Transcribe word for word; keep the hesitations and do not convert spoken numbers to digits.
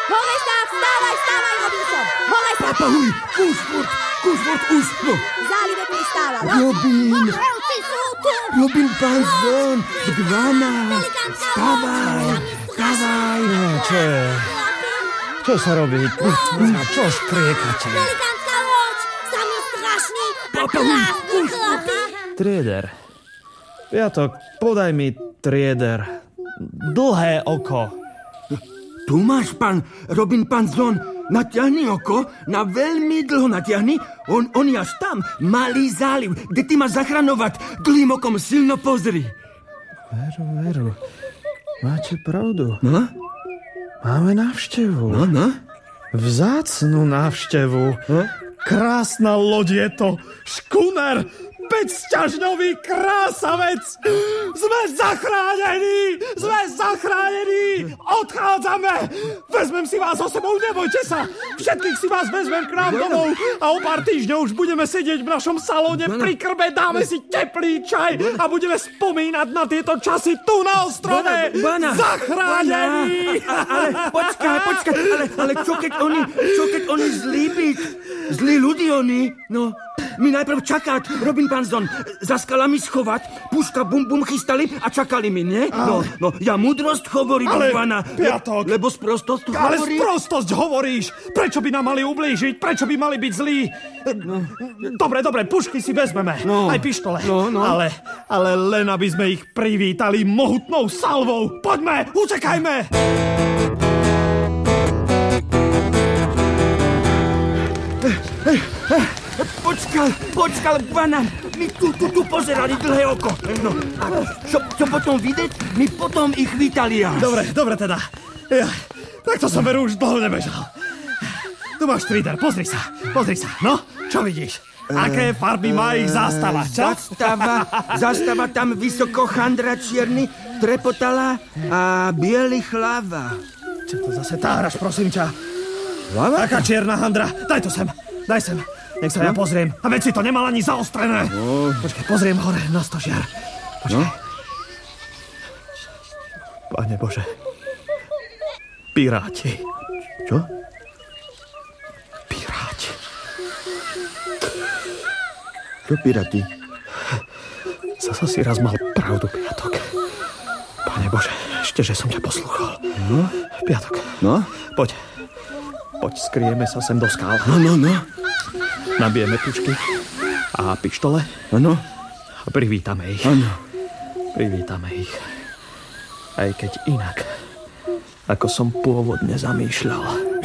Hore sa, vstávaj, vstávaj, Robinson! Hore sa! Papahuj, kus furt, kus furt, už, no. Zálive pristáva, no? Robin, Strelci sú tu! Robin Panzon, Bdvana, vstávaj, vstávaj. No, čo je? Čo sa robí? A čo škriekate? Velikánska loď! Sami strašný a krásny chlapi! Trieder. Piatok, podaj mi trieder. Dlhé oko. Tu máš, pán Robin Panzon, natiahni oko, na veľmi dlho natiahni, on, on je až tam, malý záliv, kde ty máš zachraňovať, dlhým okom silno pozri. Veru, veru, máte pravdu. No? Máme návštevu. No, no? Vzácnu návštevu. No? Krásna loď je to. Škuner, päťsťažňový krásavec. Sme zachránení, sme zachránení. Odchádzame. Vezmem si vás so sebou, nebojte sa. Všetkých si vás vezmem k nám domov a o pár týždňov už budeme sedieť v našom salóne pri krbe, dáme si teplý čaj a budeme spomínať na tieto časy tu na ostrove. Bana, Zachránení. Bana, ale počkaj, počkaj, ale, ale čo keď oni, čo keď oni zlí byť? Zlí ľudí oni, no. My najprv čakať, Robin Panzon, za skalami schovať, puška bum bum chystali a čakali mi, nie? No, no, ja múdrosť hovorím, Ale, Bana, Piatok. le, lebo sprostosť Ale hovorí... sprostosť hovoríš! Prečo by nám mali ublížiť? Prečo by mali byť zlí? No. Dobre, dobre, pušky si vezmeme. No. Aj pištole. No, no. Ale, ale len aby sme ich privítali mohutnou salvou. Poďme, utekajme! Počkal, počkal, Bana, my tu, tu, tu pozerali dlhé oko. No, a čo, čo potom vidieť, my potom ich vítali až. Dobre, dobre teda. Ja, tak to som veru už dlho nebežal. Tu máš trider, pozri sa, pozri sa. No, čo vidíš? Aké farby má ich zástava, čo? Zastava, zastava tam vysoko chandra čierny, trepotala a biely hlava. Čo to zase táraš, prosím ťa? Hlava? Aká čierna handra? Daj to sem, daj sem. Nech sa ja pozriem. A veď si to nemal ani zaostrené. No. Počkaj, pozriem hore na stožiar. Počkaj. No? Pane Bože. Piráti. Čo? Piráti. Čo piráti? Zasa si raz mal pravdu, Piatok. Pane Bože, ešte, že som ťa poslúchol. No? Piatok. No? Poď. Poď, skrieme sa sem do skál. No, no, no. Nabijeme pučky a pištole. Áno. A privítame ich. Áno. Privítame ich. Aj keď inak, ako som pôvodne zamýšľal.